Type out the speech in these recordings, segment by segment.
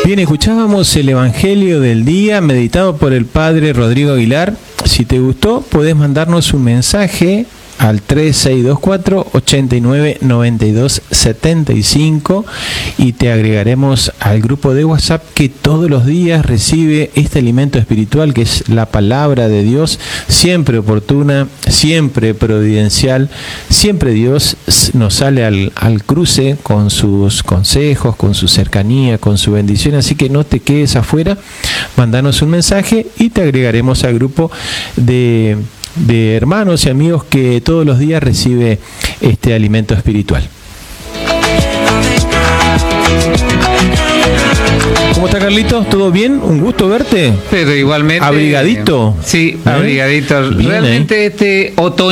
Bien, escuchábamos el Evangelio del día meditado por el Padre Rodrigo Aguilar. Si te gustó, podés mandarnos un mensaje al 3624-899275 y te agregaremos al grupo de WhatsApp que todos los días recibe este alimento espiritual que es la palabra de Dios, siempre oportuna, siempre providencial, siempre Dios nos sale al cruce con sus consejos, con su cercanía, con su bendición, así que no te quedes afuera, mandanos un mensaje y te agregaremos al grupo de hermanos y amigos que todos los días recibe este alimento espiritual. ¿Cómo está, Carlitos? ¿Todo bien? Un gusto verte. Pero igualmente. ¿Abrigadito? Sí, abrigadito. Bien, realmente este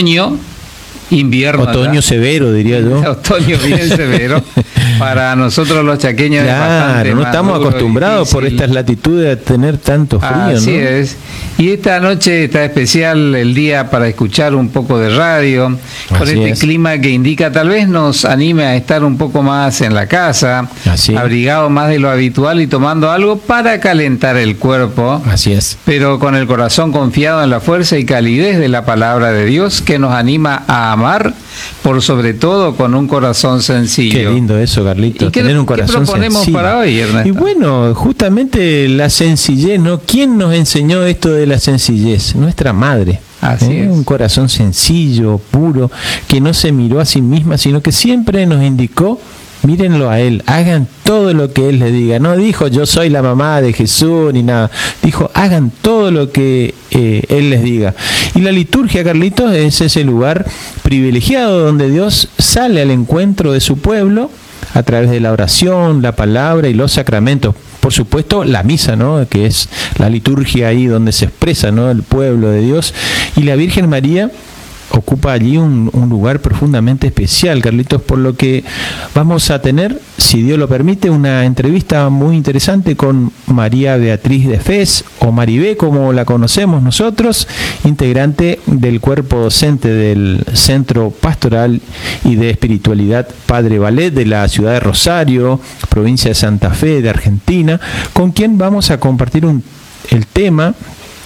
invierno. Otoño severo, diría yo. Otoño bien severo. Para nosotros los chaqueños claro, no estamos acostumbrados por estas latitudes a tener tanto frío, así ¿no? es. Y esta noche está especial el día para escuchar un poco de radio, con clima que indica, tal vez nos anime a estar un poco más en la casa, abrigado más de lo habitual y tomando algo para calentar el cuerpo. Así es. Pero con el corazón confiado en la fuerza y calidez de la palabra de Dios que nos anima a amar, por sobre todo con un corazón sencillo. Qué lindo eso, Carlitos, tener un corazón sencillo. ¿Qué proponemos para hoy, Ernesto? Y bueno, justamente la sencillez, ¿no? ¿Quién nos enseñó esto de la sencillez? Nuestra madre. Así es. Un corazón sencillo, puro, que no se miró a sí misma, sino que siempre nos indicó: mírenlo a él, hagan todo lo que él les diga. No dijo yo soy la mamá de Jesús ni nada. Dijo hagan todo lo que él les diga. Y la liturgia, Carlitos, es ese lugar privilegiado donde Dios sale al encuentro de su pueblo a través de la oración, la palabra y los sacramentos. Por supuesto, la misa, ¿no? Que es la liturgia ahí donde se expresa, ¿no? El pueblo de Dios. Y la Virgen María ocupa allí un lugar profundamente especial, Carlitos, por lo que vamos a tener, si Dios lo permite, una entrevista muy interesante con María Beatriz de Fez, o Maribé como la conocemos nosotros, integrante del cuerpo docente del Centro Pastoral y de Espiritualidad Padre Ballet de la ciudad de Rosario, provincia de Santa Fe, de Argentina, con quien vamos a compartir el tema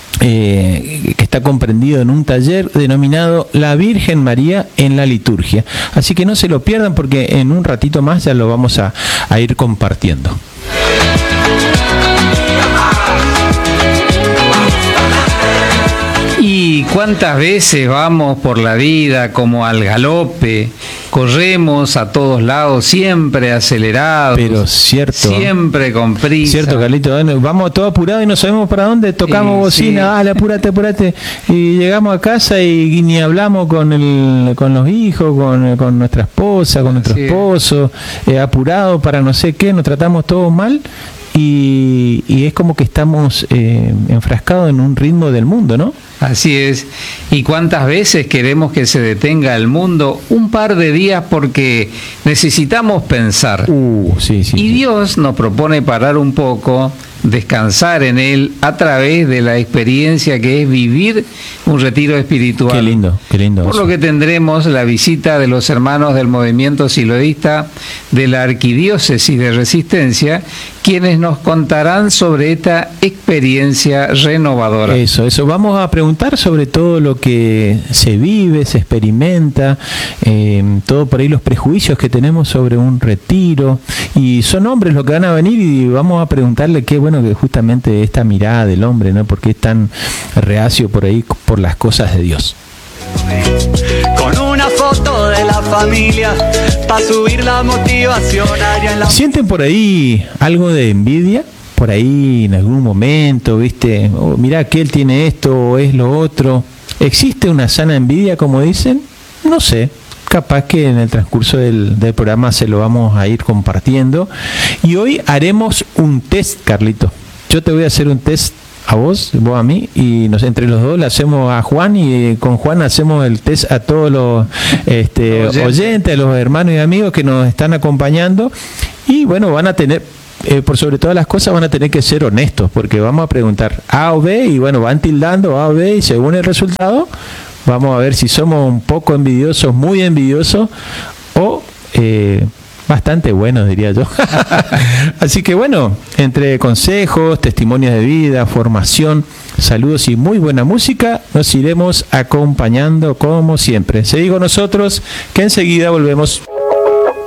que está comprendido en un taller denominado La Virgen María en la liturgia. Así que no se lo pierdan porque en un ratito más ya lo vamos a ir compartiendo. ¿Y cuántas veces vamos por la vida como al galope? Corremos a todos lados, siempre acelerados. Pero cierto. Siempre con prisa. Cierto, Carlito. Vamos todo apurados y no sabemos para dónde. Tocamos bocina, dale, apúrate. Y llegamos a casa y ni hablamos con los hijos, con nuestra esposa, con nuestro esposo. Apurados para no sé qué, nos tratamos todos mal. Y es como que estamos enfrascados en un ritmo del mundo, ¿no? Así es. ¿Y cuántas veces queremos que se detenga el mundo un par de días porque necesitamos pensar? Y Dios nos propone parar un poco, descansar en Él a través de la experiencia que es vivir un retiro espiritual. Qué lindo. Por lo que tendremos la visita de los hermanos del movimiento silodista de la Arquidiócesis de Resistencia, quienes nos contarán sobre esta experiencia renovadora. Eso. Vamos a preguntar sobre todo lo que se vive, se experimenta, todo por ahí los prejuicios que tenemos sobre un retiro. Y son hombres los que van a venir y vamos a preguntarle qué bueno que justamente esta mirada del hombre, ¿no? Porque es tan reacio por ahí por las cosas de Dios. Con una foto de la familia para subir la motivación. ¿Sienten por ahí algo de envidia? Por ahí en algún momento, ¿viste? Mirá que él tiene esto o es lo otro. ¿Existe una sana envidia, como dicen? No sé. Capaz que en el transcurso del programa se lo vamos a ir compartiendo. Y hoy haremos un test, Carlito. Yo te voy a hacer un test a vos a mí, y entre los dos le hacemos a Juan, y con Juan hacemos el test a todos los oyentes, a los hermanos y amigos que nos están acompañando. Y bueno, van a tener, por sobre todas las cosas, van a tener que ser honestos, porque vamos a preguntar A o B, y bueno, van tildando A o B, y según el resultado vamos a ver si somos un poco envidiosos, muy envidiosos, o bastante buenos, diría yo. Así que bueno, entre consejos, testimonios de vida, formación, saludos y muy buena música, nos iremos acompañando como siempre. Seguid con nosotros, que enseguida volvemos.